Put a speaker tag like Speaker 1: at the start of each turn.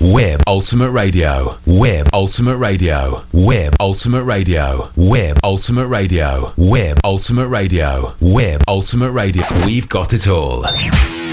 Speaker 1: Web Ultimate Radio. Web Ultimate Radio. Web Ultimate Radio. Web Ultimate Radio. Web Ultimate Radio. Web Ultimate Radio. We've got it all.